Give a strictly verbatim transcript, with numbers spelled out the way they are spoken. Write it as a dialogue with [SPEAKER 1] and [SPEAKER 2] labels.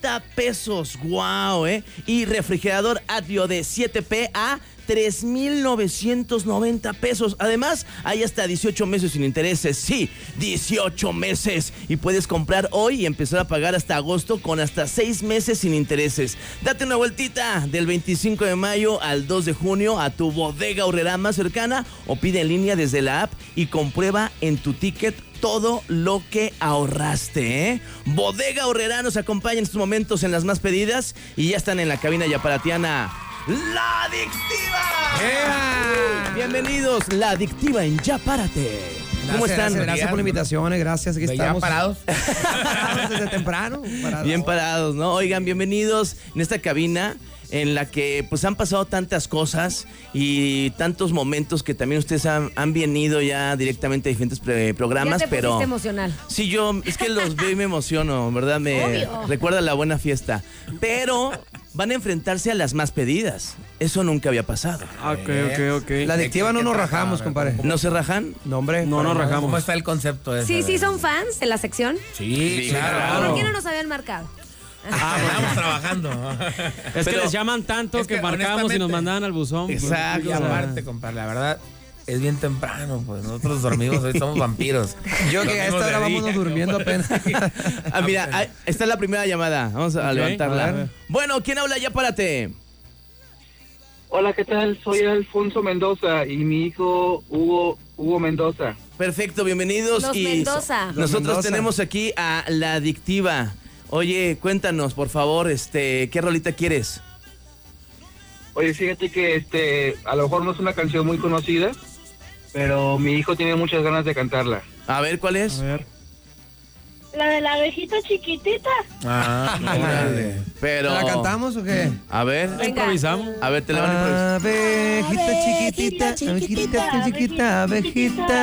[SPEAKER 1] noventa pesos. Wow, ¿eh? Y refrigerador Advio de siete P a tres mil novecientos noventa pesos. Además, hay hasta dieciocho meses sin intereses. Sí, dieciocho meses. Y puedes comprar hoy y empezar a pagar hasta agosto con hasta seis meses sin intereses. Date una vueltita del veinticinco de mayo al dos de junio a tu Bodega Aurrerá más cercana o pide en línea desde la app y comprueba en tu ticket todo lo que ahorraste, ¿eh? Bodega Aurrerá nos acompaña en estos momentos en las más pedidas y ya están en la cabina yaparatiana. ¡La Adictiva!
[SPEAKER 2] Yeah.
[SPEAKER 1] Bienvenidos, La Adictiva en Ya Párate. ¿Cómo
[SPEAKER 2] Gracias,
[SPEAKER 1] están?
[SPEAKER 2] Gracias, gracias por la invitación, gracias. Aquí estamos.
[SPEAKER 3] ¿Ya parados?
[SPEAKER 2] Parados desde temprano. Parados.
[SPEAKER 1] Bien parados, ¿no? Oigan, bienvenidos en esta cabina en la que pues han pasado tantas cosas y tantos momentos que también ustedes han, han venido ya directamente a diferentes pre- programas,
[SPEAKER 4] ya te
[SPEAKER 1] pero
[SPEAKER 4] pusiste emocional.
[SPEAKER 1] Sí, yo es que los veo y me emociono, ¿verdad? Me
[SPEAKER 4] Obvio.
[SPEAKER 1] recuerda la buena fiesta. Pero van a enfrentarse a las más pedidas. Eso nunca había pasado.
[SPEAKER 5] Ok, ok, ok.
[SPEAKER 2] La Adictiva no nos rajamos, compadre.
[SPEAKER 1] ¿No se rajan?
[SPEAKER 2] No, hombre.
[SPEAKER 5] No nos rajamos.
[SPEAKER 3] ¿Cómo está el concepto ese?
[SPEAKER 4] Sí, sí, son fans de la sección.
[SPEAKER 3] Sí,
[SPEAKER 1] Sí,
[SPEAKER 3] claro.
[SPEAKER 1] claro.
[SPEAKER 4] ¿Por qué no nos habían marcado?
[SPEAKER 3] Ah, estamos trabajando.
[SPEAKER 5] Es
[SPEAKER 1] Pero-
[SPEAKER 5] que les llaman tanto
[SPEAKER 3] es
[SPEAKER 5] que,
[SPEAKER 3] que
[SPEAKER 5] marcamos y
[SPEAKER 3] honestamente-
[SPEAKER 5] nos mandaban al buzón. pues,
[SPEAKER 1] Exacto.
[SPEAKER 3] Y aparte, compadre, la verdad, es bien temprano, pues nosotros dormimos, hoy somos vampiros.
[SPEAKER 2] Yo que a esta hora vámonos durmiendo apenas.
[SPEAKER 1] Ah, mira, ahí- esta es la primera llamada. Vamos a
[SPEAKER 5] Ok,
[SPEAKER 1] levantarla.
[SPEAKER 5] a ver.
[SPEAKER 1] Bueno, ¿quién habla? Ya párate.
[SPEAKER 6] Hola, ¿qué tal? Soy Alfonso Mendoza y mi hijo Hugo Hugo Mendoza.
[SPEAKER 1] Perfecto, bienvenidos.
[SPEAKER 4] Los
[SPEAKER 1] y
[SPEAKER 4] Mendoza.
[SPEAKER 1] Nosotros
[SPEAKER 2] Los Mendoza.
[SPEAKER 1] tenemos aquí a La Adictiva. Oye, cuéntanos, por favor, este, ¿qué rolita quieres?
[SPEAKER 6] Oye, fíjate que este, a lo mejor no es una canción muy conocida, pero mi hijo tiene muchas ganas de cantarla.
[SPEAKER 1] A ver, ¿cuál es?
[SPEAKER 5] A ver.
[SPEAKER 7] La de la abejita chiquitita.
[SPEAKER 3] Ah, órale.
[SPEAKER 1] Pero.
[SPEAKER 2] ¿La cantamos o qué?
[SPEAKER 1] A ver.
[SPEAKER 4] Venga.
[SPEAKER 5] Improvisamos.
[SPEAKER 1] A ver, te la van a improvisar.
[SPEAKER 2] Abejita chiquitita, abejita chiquita, abejita.